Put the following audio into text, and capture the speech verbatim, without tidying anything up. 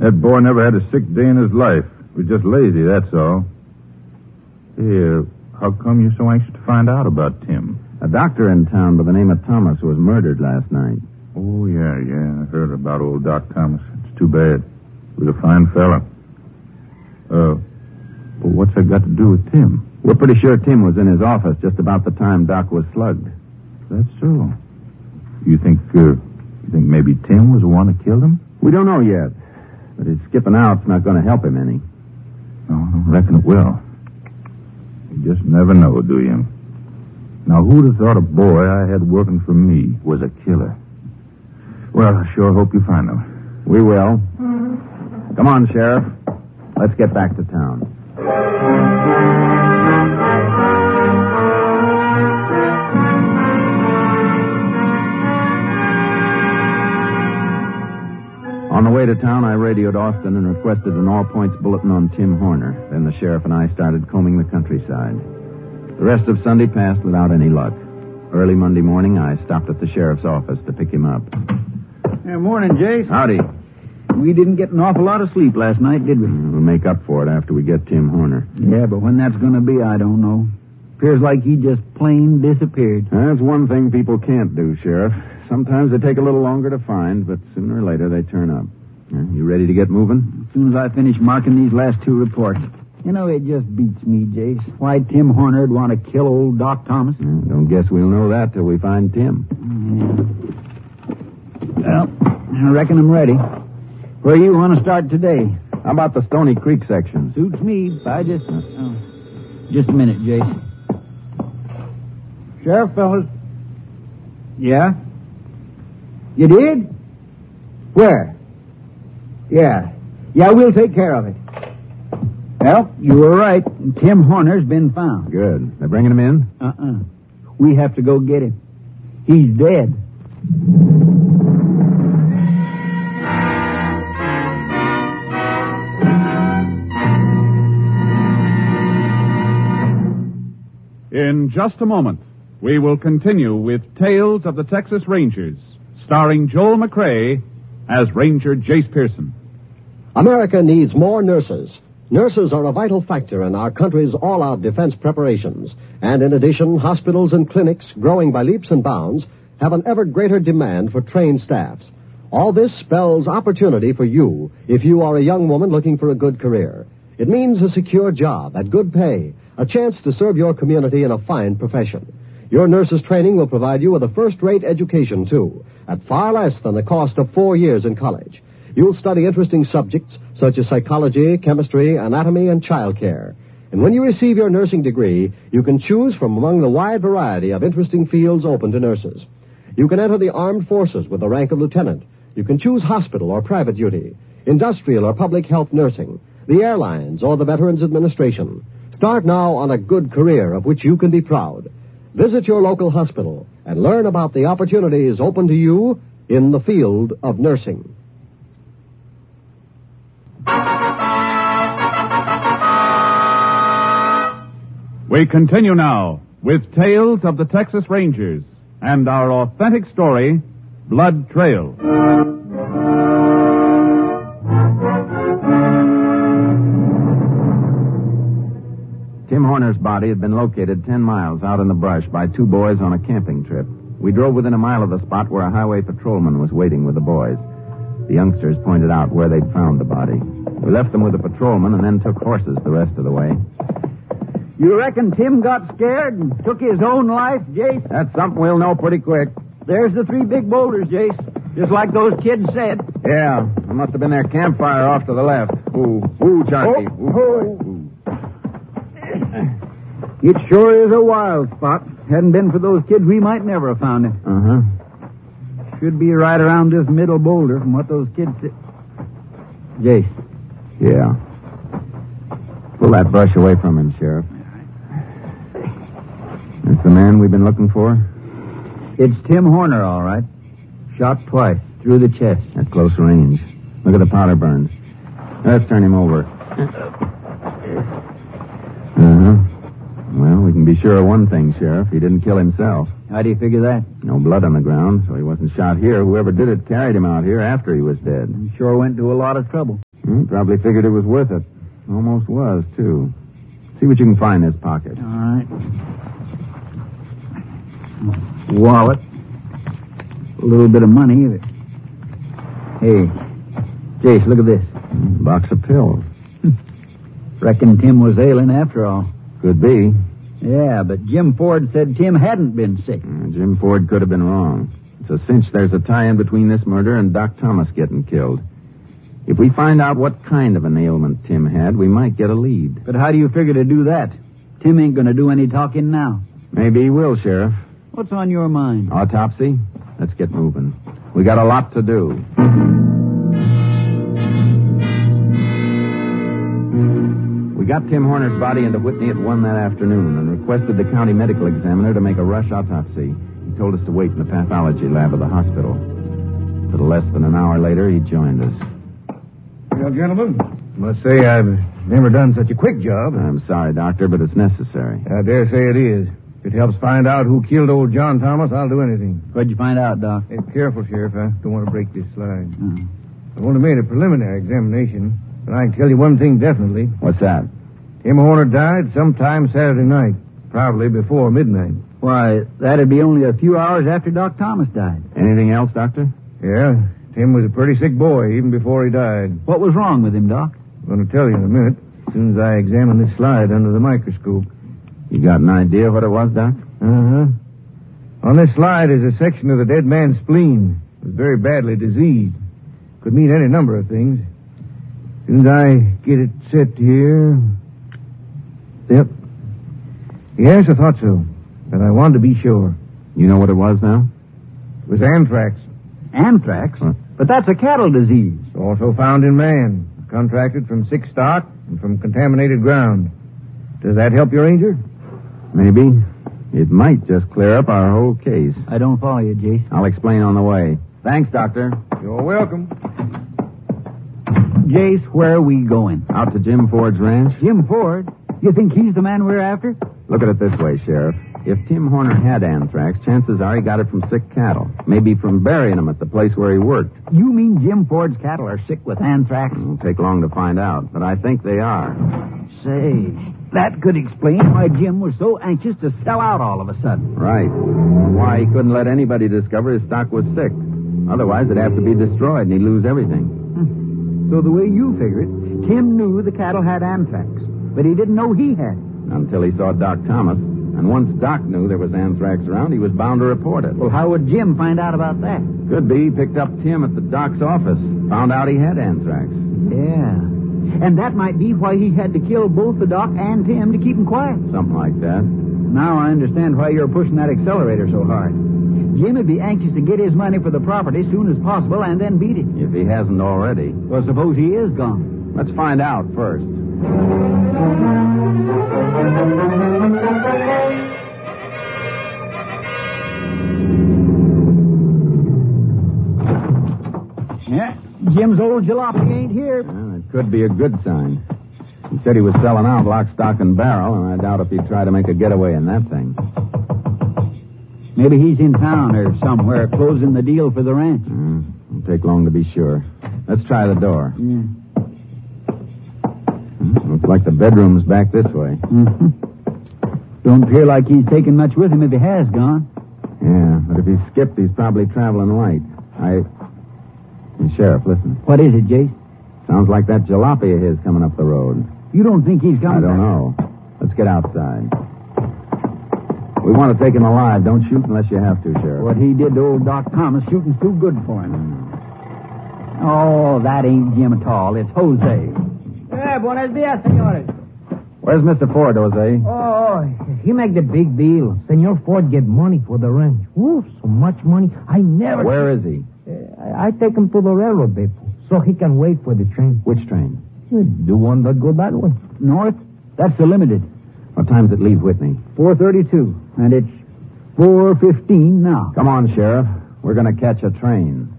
That boy never had a sick day in his life. He was just lazy, that's all. Hey, uh, how come you're so anxious to find out about Tim? A doctor in town by the name of Thomas was murdered last night. Oh, yeah, yeah. I heard about old Doc Thomas. It's too bad. He was a fine fella. Uh, well, what's that got to do with Tim? We're pretty sure Tim was in his office just about the time Doc was slugged. That's so. You think, uh, you think maybe Tim was the one that killed him? We don't know yet. But his skipping out's not going to help him any. No, I don't reckon it will. You just never know, do you? Now, who'd have thought a boy I had working for me was a killer? Well, I sure hope you find him. We will. Come on, Sheriff. Let's get back to town. On the way to town, I radioed Austin and requested an all-points bulletin on Tim Horner. Then the sheriff and I started combing the countryside. The rest of Sunday passed without any luck. Early Monday morning, I stopped at the sheriff's office to pick him up. Yeah, morning, Jace. Howdy. We didn't get an awful lot of sleep last night, did we? We'll make up for it after we get Tim Horner. Yeah, but when that's going to be, I don't know. Appears like he just plain disappeared. That's one thing people can't do, Sheriff. Sometimes they take a little longer to find, but sooner or later they turn up. You ready to get moving? As soon as I finish marking these last two reports. You know, it just beats me, Jace. Why Tim Horner'd want to kill old Doc Thomas. Mm, don't guess we'll know that till we find Tim. Yeah. Well, I reckon I'm ready. Where you want to start today? How about the Stony Creek section? Suits me. I just... Oh, just a minute, Jace. Sheriff, fellas. Yeah? You did? Where? Yeah. Yeah, we'll take care of it. Well, you were right. Tim Horner's been found. Good. They're bringing him in? Uh-uh. We have to go get him. He's dead. In just a moment, we will continue with Tales of the Texas Rangers, starring Joel McCrae as Ranger Jace Pearson. America needs more nurses. Nurses are a vital factor in our country's all-out defense preparations. And in addition, hospitals and clinics, growing by leaps and bounds, have an ever greater demand for trained staffs. All this spells opportunity for you if you are a young woman looking for a good career. It means a secure job at good pay, a chance to serve your community in a fine profession. Your nurse's training will provide you with a first-rate education, too, at far less than the cost of four years in college. You'll study interesting subjects such as psychology, chemistry, anatomy, and child care. And when you receive your nursing degree, you can choose from among the wide variety of interesting fields open to nurses. You can enter the armed forces with the rank of lieutenant. You can choose hospital or private duty, industrial or public health nursing, the airlines or the Veterans Administration. Start now on a good career of which you can be proud. Visit your local hospital and learn about the opportunities open to you in the field of nursing. We continue now with Tales of the Texas Rangers and our authentic story, Blood Trail. Tim Horner's body had been located ten miles out in the brush by two boys on a camping trip. We drove within a mile of the spot where a highway patrolman was waiting with the boys. The youngsters pointed out where they'd found the body. We left them with the patrolman and then took horses the rest of the way. You reckon Tim got scared and took his own life, Jace? That's something we'll know pretty quick. There's the three big boulders, Jace. Just like those kids said. Yeah, it must have been their campfire off to the left. Ooh, ooh, Chunky. Oh, oh. Ooh. It sure is a wild spot. Hadn't been for those kids, we might never have found it. Uh-huh. Should be right around this middle boulder from what those kids said. Jace. Yeah. Pull that brush away from him, Sheriff. That's the man we've been looking for? It's Tim Horner, all right. Shot twice, through the chest. At close range. Look at the powder burns. Let's turn him over. Uh-huh. Well, we can be sure of one thing, Sheriff. He didn't kill himself. How do you figure that? No blood on the ground, so he wasn't shot here. Whoever did it carried him out here after he was dead. He sure went to a lot of trouble. Hmm, probably figured it was worth it. Almost was, too. See what you can find in his pocket. All right. Wallet. A little bit of money. Hey, Jace, look at this. Hmm, box of pills. Reckon Tim was ailing after all. Could be. Yeah, but Jim Ford said Tim hadn't been sick. Uh, Jim Ford could have been wrong. It's a cinch there's a tie-in between this murder and Doc Thomas getting killed. If we find out what kind of an ailment Tim had, we might get a lead. But how do you figure to do that? Tim ain't going to do any talking now. Maybe he will, Sheriff. What's on your mind? Autopsy? Let's get moving. We got a lot to do. We got Tim Horner's body into Whitney at one that afternoon and requested the county medical examiner to make a rush autopsy. He told us to wait in the pathology lab of the hospital. A little less than an hour later, he joined us. Well, gentlemen, must say I've never done such a quick job. I'm sorry, Doctor, but it's necessary. I dare say it is. If it helps find out who killed old John Thomas, I'll do anything. What'd you find out, Doc? Hey, careful, Sheriff. I don't want to break this slide. Oh. I've only made a preliminary examination, but I can tell you one thing definitely. What's that? Tim Horner died sometime Saturday night, probably before midnight. Why, that'd be only a few hours after Doc Thomas died. Anything else, Doctor? Yeah, Tim was a pretty sick boy even before he died. What was wrong with him, Doc? I'm going to tell you in a minute, as soon as I examine this slide under the microscope. You got an idea what it was, Doc? Uh-huh. On this slide is a section of the dead man's spleen. It was very badly diseased. Could mean any number of things. As soon as I get it set here... Yep. Yes, I thought so. But I wanted to be sure. You know what it was now? It was anthrax. Anthrax? Huh. But that's a cattle disease. It's also found in man. Contracted from sick stock and from contaminated ground. Does that help your Ranger? Maybe. It might just clear up our whole case. I don't follow you, Jace. I'll explain on the way. Thanks, Doctor. You're welcome. Jace, where are we going? Out to Jim Ford's ranch? Jim Ford? You think he's the man we're after? Look at it this way, Sheriff. If Tim Horner had anthrax, chances are he got it from sick cattle. Maybe from burying them at the place where he worked. You mean Jim Ford's cattle are sick with anthrax? It'll take long to find out, but I think they are. Say, that could explain why Jim was so anxious to sell out all of a sudden. Right. Or why he couldn't let anybody discover his stock was sick. Otherwise, it'd have to be destroyed and he'd lose everything. Hmm. So the way you figure it, Tim knew the cattle had anthrax, but he didn't know he had it. Until he saw Doc Thomas. And once Doc knew there was anthrax around, he was bound to report it. Well, how would Jim find out about that? Could be he picked up Tim at the Doc's office. Found out he had anthrax. Yeah. And that might be why he had to kill both the Doc and Tim to keep him quiet. Something like that. Now I understand why you're pushing that accelerator so hard. Jim would be anxious to get his money for the property as soon as possible and then beat it. If he hasn't already. Well, suppose he is gone. Let's find out first. Yeah, Jim's old jalopy ain't here. Well, it could be a good sign. He said he was selling out lock, stock, and barrel, and I doubt if he'd try to make a getaway in that thing. Maybe he's in town or somewhere closing the deal for the ranch. Mm, it'll take long to be sure. Let's try the door. Yeah. Mm, looks like the bedroom's back this way. Mm-hmm. Don't appear like he's taken much with him if he has gone. Yeah, but if he's skipped, he's probably traveling light. I... Hey, Sheriff, listen. What is it, Jace? Sounds like that jalopy of his coming up the road. You don't think he's coming I don't back? know. Let's get outside. We want to take him alive. Don't shoot unless you have to, Sheriff. What he did to old Doc Thomas, shooting's too good for him. Oh, that ain't Jim at all. It's Jose. Eh, buenos dias, señores. Where's Mister Ford, Jose? Oh, he make the big deal. Senor Ford get money for the ranch. Ooh, so much money. I never... Where is he? Uh, I, I take him to the railroad depot so he can wait for the train. Which train? The one that go that way. North? That's the limited. What time's it leave Whitney? four thirty-two. And it's four fifteen now. Come on, Sheriff. We're going to catch a train.